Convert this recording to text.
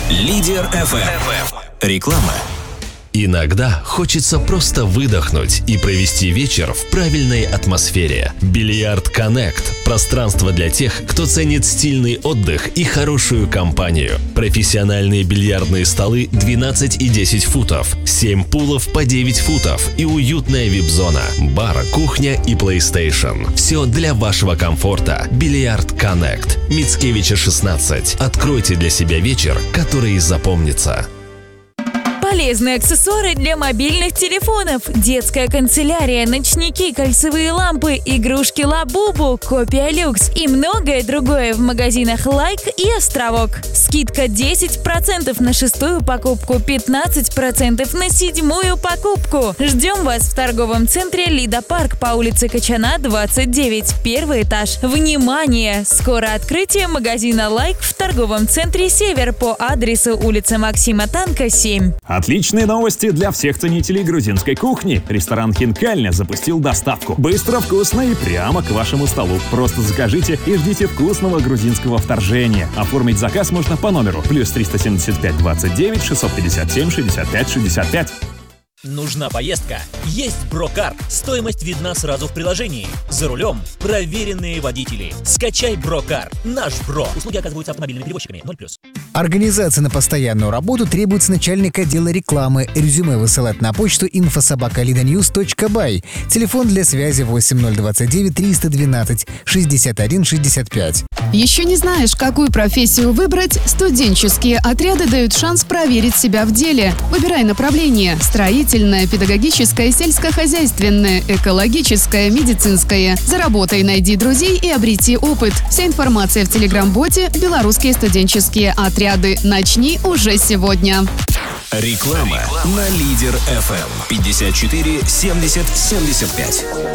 Лидер FM. Реклама. Иногда хочется просто выдохнуть и провести вечер в правильной атмосфере. Бильярд Connect – пространство для тех, кто ценит стильный отдых и хорошую компанию. Профессиональные бильярдные столы 12 и 10 футов, 7 пулов по 9 футов и уютная вип-зона, бар, кухня и PlayStation. Все для вашего комфорта. Бильярд Connect. Мицкевича 16. Откройте для себя вечер, который запомнится. Полезные аксессуары для мобильных телефонов, детская канцелярия, ночники, кольцевые лампы, игрушки Лабубу, копия люкс и многое другое в магазинах Лайк и Островок. Скидка 10% на 6-ю покупку, 15% на 7-ю покупку. Ждем вас в торговом центре Лида Парк по улице Кочана, 29, первый этаж. Внимание! Скоро открытие магазина Лайк в торговом центре Север по адресу улица Максима Танка, 7. Отличные новости для всех ценителей грузинской кухни. Ресторан «Хинкальня» запустил доставку. Быстро, вкусно и прямо к вашему столу. Просто закажите и ждите вкусного грузинского вторжения. Оформить заказ можно по номеру +375 29 657 65 65. Нужна поездка? Есть Брокар. Стоимость видна сразу в приложении. За рулем проверенные водители. Скачай Брокар. Наш Бро. Услуги оказываются автомобильными перевозчиками. 0+. Организация на постоянную работу требуется начальника отдела рекламы. Резюме высылать на почту info@lidanews.by. Телефон для связи 8029 312 61 65. Еще не знаешь, какую профессию выбрать? Студенческие отряды дают шанс проверить себя в деле. Выбирай направление: строительное, педагогическое, сельскохозяйственное, экологическое, медицинское. Заработай, найди друзей и обрети опыт. Вся информация в телеграм-боте «Белорусские студенческие отряды». Начни уже сегодня. Реклама на Лидер FM 54 70 75.